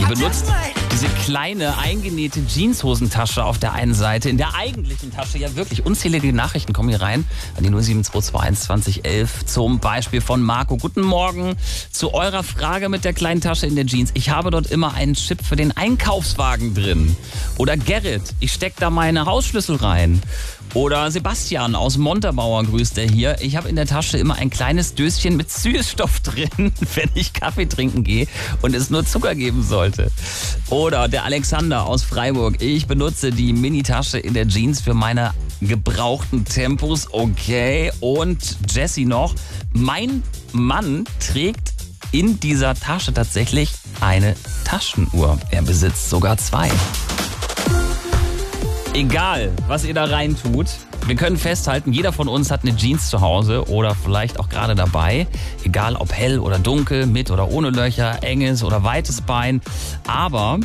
Ihr benutzt diese kleine, eingenähte Jeanshosentasche auf der einen Seite. In der eigentlichen Tasche, ja wirklich, unzählige Nachrichten kommen hier rein an die 07221 2011. Zum Beispiel von Marco. Guten Morgen. Zu eurer Frage mit der kleinen Tasche in der Jeans. Ich habe dort immer einen Chip für den Einkaufswagen drin. Oder Gerrit, ich stecke da meine Hausschlüssel rein. Oder Sebastian aus Montabaur grüßt er hier. Ich habe in der Tasche immer ein kleines Döschen mit Süßstoff drin, wenn ich Kaffee trinken gehe und es nur Zucker geben sollte. Oder der Alexander aus Freiburg. Ich benutze die Mini-Tasche in der Jeans für meine gebrauchten Tempos. Okay. Und Jessie noch. Mein Mann trägt in dieser Tasche tatsächlich eine Taschenuhr. Er besitzt sogar 2. Egal, was ihr da rein tut, wir können festhalten, jeder von uns hat eine Jeans zu Hause oder vielleicht auch gerade dabei. Egal ob hell oder dunkel, mit oder ohne Löcher, enges oder weites Bein. Aber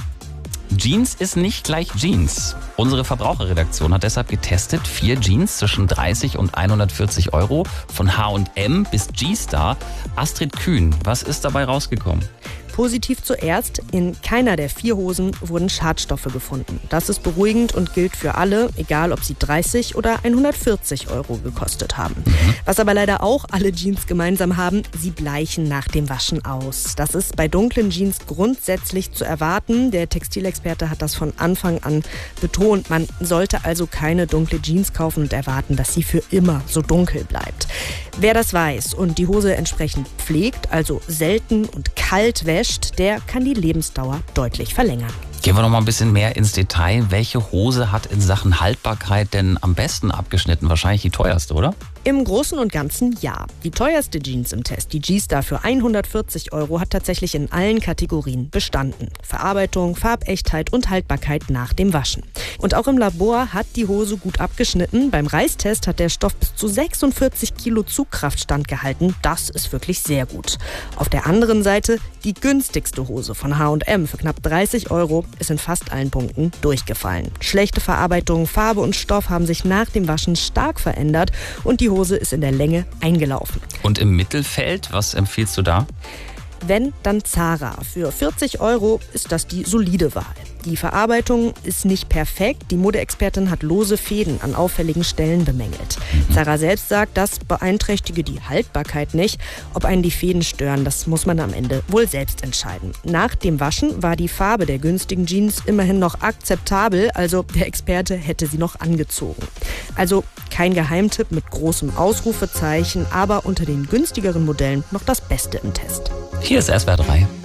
Jeans ist nicht gleich Jeans. Unsere Verbraucherredaktion hat deshalb getestet 4 Jeans zwischen 30 und 140 Euro von H&M bis G-Star. Astrid Kühn, was ist dabei rausgekommen? Positiv zuerst, in keiner der 4 Hosen wurden Schadstoffe gefunden. Das ist beruhigend und gilt für alle, egal ob sie 30 oder 140 Euro gekostet haben. Was aber leider auch alle Jeans gemeinsam haben, sie bleichen nach dem Waschen aus. Das ist bei dunklen Jeans grundsätzlich zu erwarten. Der Textilexperte hat das von Anfang an betont. Man sollte also keine dunkle Jeans kaufen und erwarten, dass sie für immer so dunkel bleibt. Wer das weiß und die Hose entsprechend pflegt, also selten und kalt wäscht, der kann die Lebensdauer deutlich verlängern. Gehen wir noch mal ein bisschen mehr ins Detail. Welche Hose hat in Sachen Haltbarkeit denn am besten abgeschnitten? Wahrscheinlich die teuerste, oder? Im Großen und Ganzen ja. Die teuerste Jeans im Test, die G-Star für 140 Euro, hat tatsächlich in allen Kategorien bestanden. Verarbeitung, Farbechtheit und Haltbarkeit nach dem Waschen. Und auch im Labor hat die Hose gut abgeschnitten. Beim Reißtest hat der Stoff bis zu 46 Kilo Zugkraft standgehalten. Das ist wirklich sehr gut. Auf der anderen Seite die günstigste Hose von H&M für knapp 30 Euro ist in fast allen Punkten durchgefallen. Schlechte Verarbeitung, Farbe und Stoff haben sich nach dem Waschen stark verändert und die Hose ist in der Länge eingelaufen. Und im Mittelfeld, was empfiehlst du da? Wenn, dann Zara. Für 40 Euro ist das die solide Wahl. Die Verarbeitung ist nicht perfekt. Die Modeexpertin hat lose Fäden an auffälligen Stellen bemängelt. Zara selbst sagt, das beeinträchtige die Haltbarkeit nicht. Ob einen die Fäden stören, das muss man am Ende wohl selbst entscheiden. Nach dem Waschen war die Farbe der günstigen Jeans immerhin noch akzeptabel, also der Experte hätte sie noch angezogen. Also kein Geheimtipp mit großem Ausrufezeichen, aber unter den günstigeren Modellen noch das Beste im Test. Hier ist SWR 3.